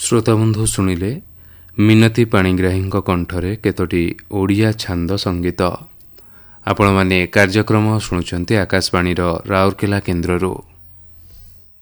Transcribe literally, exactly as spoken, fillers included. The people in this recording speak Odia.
ଶ୍ରୋତାବନ୍ଧୁ ଶୁଣିଲେ ମିନତୀ ପାଣିଗ୍ରାହୀଙ୍କ କଣ୍ଠରେ କେତୋଟି ଓଡ଼ିଆ ଛାନ୍ଦ ସଙ୍ଗୀତ। ଆପଣମାନେ କାର୍ଯ୍ୟକ୍ରମ ଶୁଣୁଛନ୍ତି ଆକାଶବାଣୀର ରାଉରକେଲା କେନ୍ଦ୍ରରୁ।